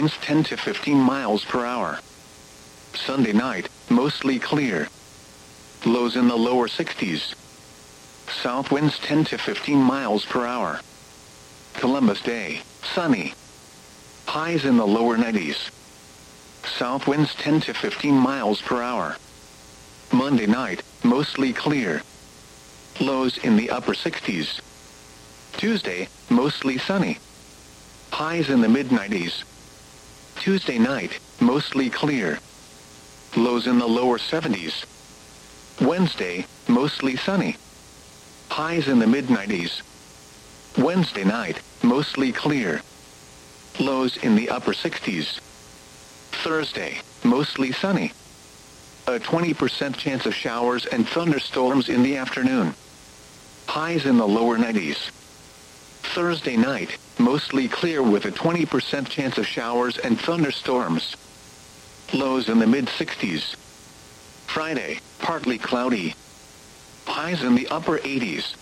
winds 10 to 15 miles per hour. Sunday night, mostly clear. Lows in the lower 60s. South winds 10 to 15 miles per hour. Columbus Day, sunny. Highs in the lower 90s. South winds 10 to 15 miles per hour. Monday night, mostly clear. Lows in the upper 60s. Tuesday, mostly sunny. Highs in the mid-90s. Tuesday night, mostly clear. Lows in the lower 70s. Wednesday, mostly sunny. Highs in the mid-90s. Wednesday night, mostly clear. Lows in the upper 60s. Thursday, mostly sunny. A 20% chance of showers and thunderstorms in the afternoon. Highs in the lower 90s. Thursday night, mostly clear with a 20% chance of showers and thunderstorms. Lows in the mid-60s. Friday, partly cloudy. Highs in the upper 80s.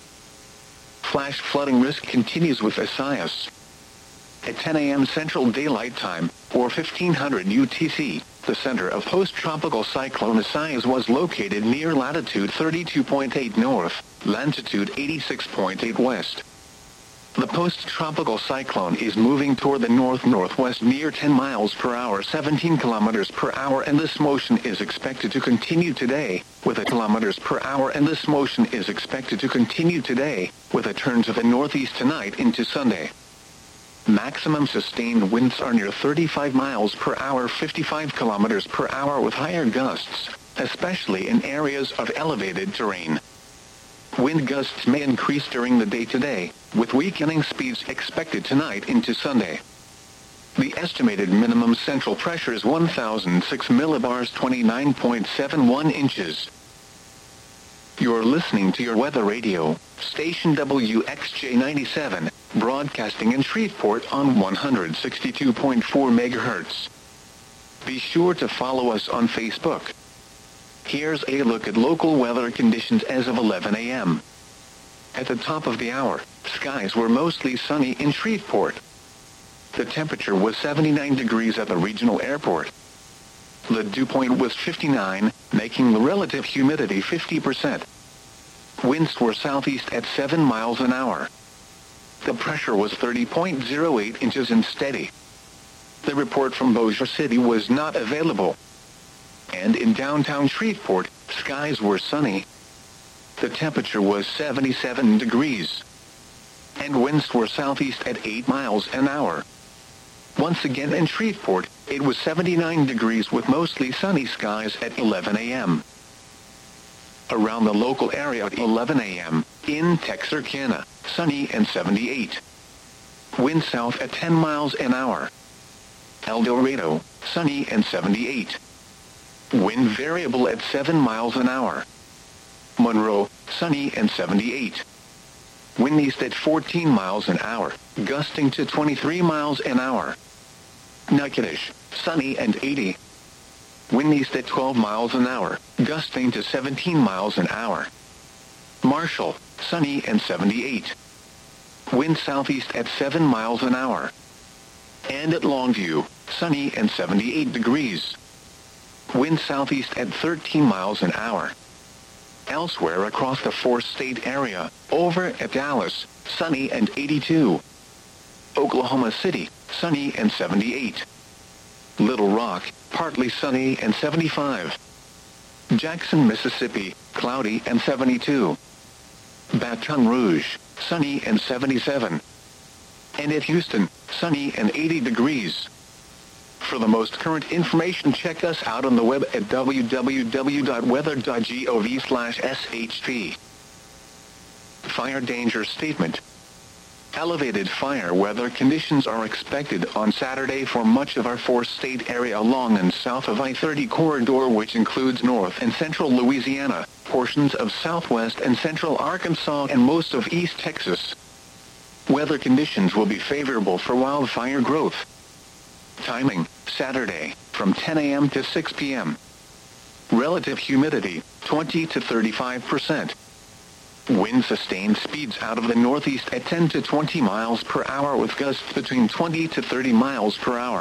Flash flooding risk continues with Isaias. At 10 a.m. Central Daylight Time, or 1500 UTC, the center of post-tropical cyclone Isaias was located near latitude 32.8 north, longitude 86.8 west. The post-tropical cyclone is moving toward the north-northwest near 10 miles per hour 17 kilometers per hour, and this motion is expected to continue today, with a kilometers per hour, and this motion is expected to continue today, with a turn to the northeast tonight into Sunday. Maximum sustained winds are near 35 miles per hour 55 kilometers per hour with higher gusts, especially in areas of elevated terrain. Wind gusts may increase during the day today, with weakening speeds expected tonight into Sunday. The estimated minimum central pressure is 1,006 millibars 29.71 inches. You're listening to your weather radio, station WXJ97, broadcasting in Shreveport on 162.4 MHz. Be sure to follow us on Facebook. Here's a look at local weather conditions as of 11 a.m. At the top of the hour, skies were mostly sunny in Shreveport. The temperature was 79 degrees at the regional airport. The dew point was 59, making the relative humidity 50%. Winds were southeast at 7 miles an hour. The pressure was 30.08 inches and steady. The report from Bossier City was not available. And in downtown Shreveport, skies were sunny. The temperature was 77 degrees. And winds were southeast at 8 miles an hour. Once again in Shreveport, it was 79 degrees with mostly sunny skies at 11 a.m. Around the local area at 11 a.m., in Texarkana, sunny and 78. Wind south at 10 miles an hour. El Dorado, sunny and 78. Wind variable at 7 miles an hour. Monroe, sunny and 78. Wind east at 14 miles an hour, gusting to 23 miles an hour. Natchitoches, sunny and 80. Wind east at 12 miles an hour, gusting to 17 miles an hour. Marshall, sunny and 78. Wind southeast at 7 miles an hour. And at Longview, sunny and 78 degrees. Wind southeast at 13 miles an hour. Elsewhere across the four-state area, over at Dallas, sunny and 82. Oklahoma City, sunny and 78. Little Rock, partly sunny and 75. Jackson, Mississippi, cloudy and 72. Baton Rouge, sunny and 77. And at Houston, sunny and 80 degrees. For the most current information, check us out on the web at www.weather.gov/SHP. Fire danger statement. Elevated fire weather conditions are expected on Saturday for much of our four-state area along and south of I-30 corridor, which includes north and central Louisiana, portions of southwest and central Arkansas, and most of East Texas. Weather conditions will be favorable for wildfire growth. Timing, Saturday, from 10 a.m. to 6 p.m. Relative humidity, 20 to 35%. Wind sustained speeds out of the northeast at 10 to 20 miles per hour with gusts between 20 to 30 miles per hour.